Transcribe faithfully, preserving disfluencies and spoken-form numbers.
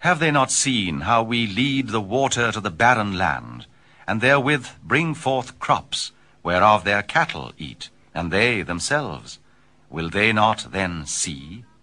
Have they not seen how we lead the water to the barren land, and therewith bring forth crops, whereof their cattle eat, and they themselves? Will they not then see?